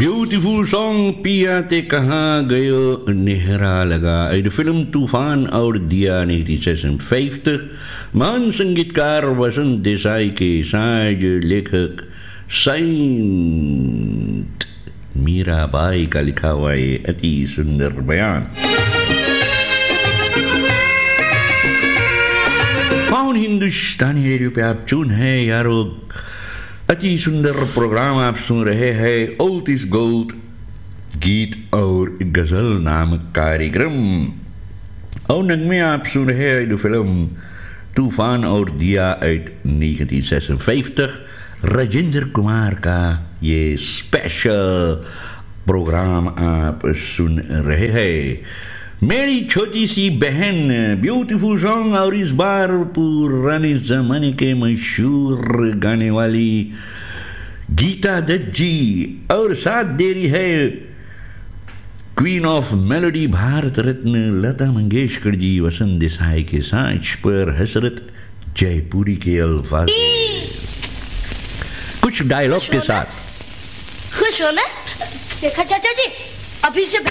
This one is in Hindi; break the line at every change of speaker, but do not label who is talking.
ब्यूटीफुल सॉन्ग पिया ते कहाँ गयो नेहरा लगा uit de film तूफान और दिया 1956 महान संगीतकार वसंत देसाई के साज लेखक साइंट मीराबाई का लिखा हुआ ये अति सुंदर बयान फाउन हिंदुस्तानी रेडियो पे आप चुन है यारो अति सुंदर प्रोग्राम आप सुन रहे हैं ओल्ड इज गोल्ड गीत और गजल नामक कार्यक्रम और नगमे आप सुन रहे हैं de फिल्म तूफान और दिया uit 1956 राजेंद्र कुमार का ये स्पेशल प्रोग्राम आप सुन रहे हैं मेरी छोटी सी बहन ब्यूटीफुल सॉन्ग और इस बार पुराने जमाने के मशहूर गाने वाली गीता दत्त जी और साथ दे रही है queen of melody Bharat Ratna Lata Mangeshkar ji Vasant Desai के साथ पर हसरत जयपुरी के अल्फाज कुछ डायलॉग के साथ
खुश हो ना देखा चाचा जी अभी से